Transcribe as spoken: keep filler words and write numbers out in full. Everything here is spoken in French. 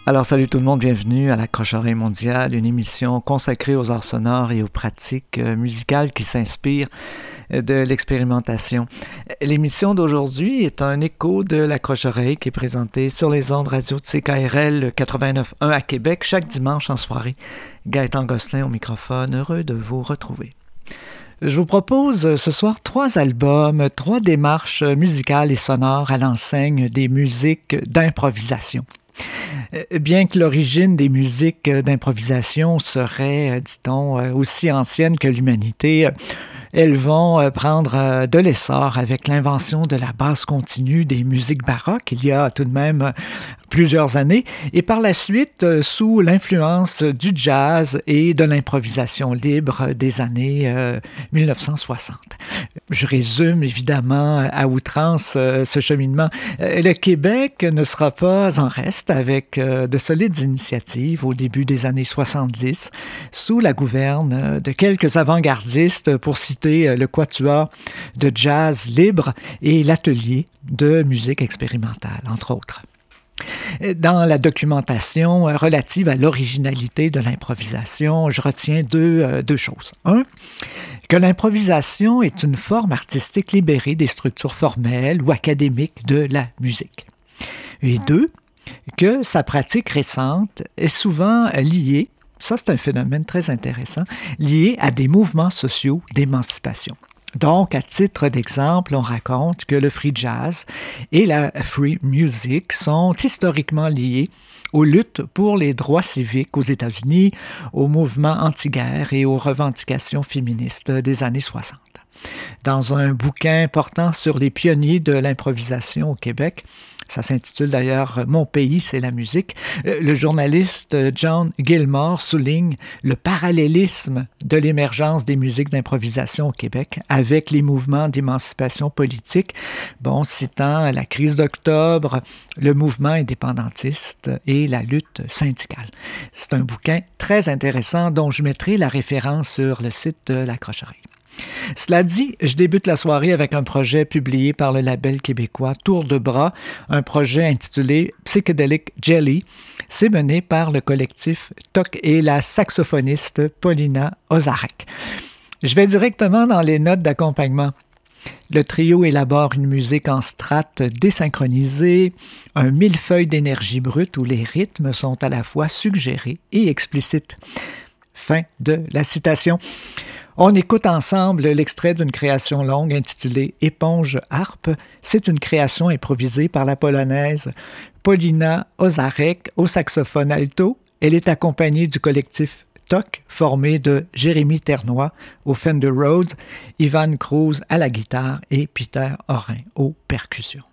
Alors salut tout le monde, bienvenue à la Croche-Oreille Mondiale, une émission consacrée aux arts sonores et aux pratiques euh, musicales qui s'inspirent euh, de l'expérimentation. L'émission d'aujourd'hui est un écho de la Croche-Oreille qui est présentée sur les ondes radio de C K R L quatre-vingt-neuf point un à Québec chaque dimanche en soirée. Gaëtan Gosselin au microphone, heureux de vous retrouver. Je vous propose ce soir trois albums, trois démarches musicales et sonores à l'enseigne des musiques d'improvisation. Bien que l'origine des musiques d'improvisation serait, dit-on, aussi ancienne que l'humanité, elles vont prendre de l'essor avec l'invention de la basse continue des musiques baroques il y a tout de même plusieurs années, et par la suite sous l'influence du jazz et de l'improvisation libre des années euh, dix-neuf cent soixante. Je résume évidemment à outrance euh, ce cheminement. Euh, le Québec ne sera pas en reste avec euh, de solides initiatives au début des années soixante-dix sous la gouverne de quelques avant-gardistes, pour citer le Quatuor de jazz libre et l'Atelier de musique expérimentale, entre autres. Dans la documentation relative à l'originalité de l'improvisation, je retiens deux, euh, deux choses. Un, que l'improvisation est une forme artistique libérée des structures formelles ou académiques de la musique. Et deux, que sa pratique récente est souvent liée, ça c'est un phénomène très intéressant, lié à des mouvements sociaux d'émancipation. Donc, à titre d'exemple, on raconte que le free jazz et la free music sont historiquement liés aux luttes pour les droits civiques aux États-Unis, aux mouvements anti-guerre et aux revendications féministes des années soixante. Dans un bouquin portant sur les pionniers de l'improvisation au Québec, ça s'intitule d'ailleurs « Mon pays, c'est la musique », le journaliste John Gilmore souligne le parallélisme de l'émergence des musiques d'improvisation au Québec avec les mouvements d'émancipation politique, bon, citant la crise d'octobre, le mouvement indépendantiste et la lutte syndicale. C'est un bouquin très intéressant dont je mettrai la référence sur le site de la Croche-Oreille. Cela dit, je débute la soirée avec un projet publié par le label québécois Tour de Bras, un projet intitulé Psychedelic Jelly. C'est mené par le collectif T O C et la saxophoniste Paulina Ozarek. Je vais directement dans les notes d'accompagnement. Le trio élabore une musique en strates désynchronisée, un millefeuille d'énergie brute où les rythmes sont à la fois suggérés et explicites. Fin de la citation. On écoute ensemble l'extrait d'une création longue intitulée « Éponge harpe ». C'est une création improvisée par la Polonaise Paulina Ozarek au saxophone alto. Elle est accompagnée du collectif T O C, formé de Jérémy Ternois au Fender Rhodes, Ivan Cruz à la guitare et Peter Orin aux percussions.